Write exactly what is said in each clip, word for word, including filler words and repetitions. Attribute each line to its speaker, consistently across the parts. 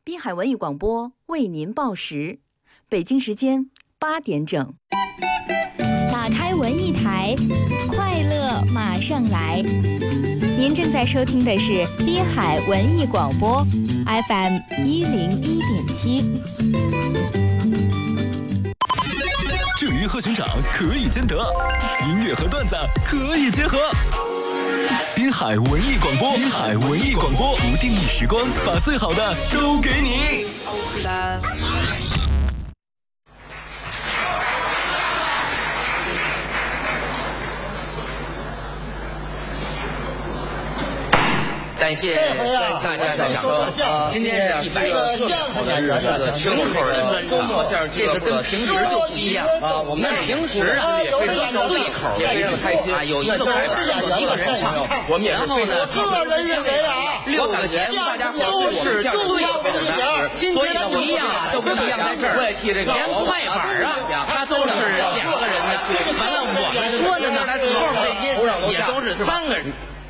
Speaker 1: 滨海文艺广播为您报时，北京时间八点整。
Speaker 2: 打开文艺台，快乐马上来。您正在收听的是滨海文艺广播 F M 一零一点七。
Speaker 3: 至于和熊掌可以兼得，音乐和段子可以结合。滨海文艺广播，滨海文艺广播，不定义时光，把最好的都给你。
Speaker 4: 感谢大家的掌声。今天是一百个相声演员的群口的专场，这个跟平时就不一样啊。我们平时啊，也非常对口，也非常开心啊。有一个台本，一个人唱，我们然后呢，个人认为啊，六个人大家都是都要不一样。今天不一样啊，都不一样在这儿。我也替这个连快板啊，他都是两个人的。完了，我们说的呢，后面这些也都是三个人。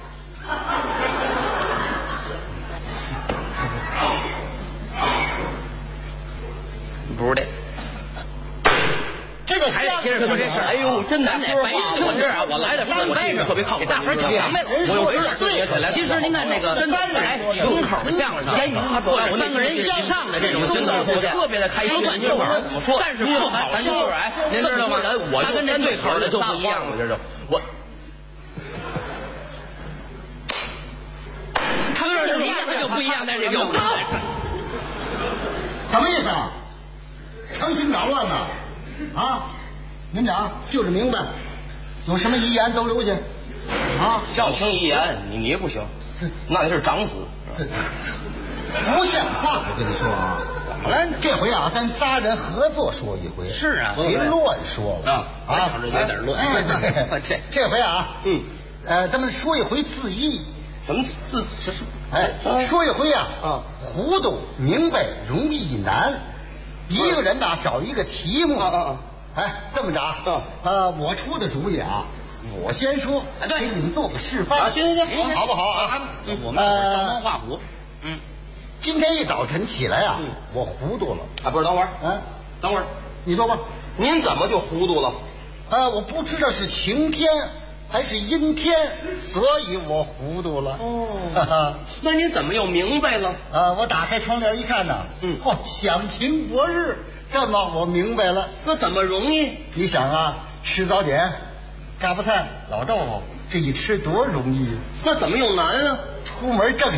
Speaker 4: 不是的，这个还得接着说这事。哎呦，真的，白说这啊！我来的时候，我这个特别靠谱，给大伙讲明白了。我有点对起来。其实您看这个来群口相声，我三个人以上的这种行动出现，特别的开心。短群口怎么说？但是不好咱就是哎，您知道吗？他跟人对口的就不一样了，这就我。他跟人一样，他就不一样，但是有
Speaker 5: 什么意思啊？成心捣乱呢？啊，您讲就是明白，有什么遗言都留下啊。
Speaker 4: 要听遗言，你你不行，那你是长子。
Speaker 5: 不像话！我跟你说啊，
Speaker 4: 怎么了？
Speaker 5: 这回啊，咱仨人合作说一回。
Speaker 4: 是啊，
Speaker 5: 别乱说了
Speaker 4: 啊啊，有点乱。
Speaker 5: 哎，这这回啊，嗯，呃，咱们说一回字义。
Speaker 4: 什么字？是是。
Speaker 5: 哎，说一回啊，啊，糊涂明白容易难。一个人呐，找一个题目。啊啊！哎，这么着啊，呃，我出的主意啊，我先说，给你们做个示范。
Speaker 4: 啊，行行行，
Speaker 5: 好不好啊？
Speaker 4: 我们照猫画虎。嗯，
Speaker 5: 今天一早晨起来啊，我糊涂了。
Speaker 4: 啊，不是，等会儿，嗯，等会儿，
Speaker 5: 你说吧，
Speaker 4: 您怎么就糊涂了？
Speaker 5: 啊，我不知道是晴天还是阴天，所以我糊涂了。哦，
Speaker 4: 那您怎么又明白了？
Speaker 5: 啊，我打开窗帘一看呐，嗯，嚯，响晴博日，这么我明白了。
Speaker 4: 那怎么容易？
Speaker 5: 你想啊，吃早点，嘎巴菜、老豆腐，这一吃多容易。
Speaker 4: 那怎么又难啊？
Speaker 5: 出门正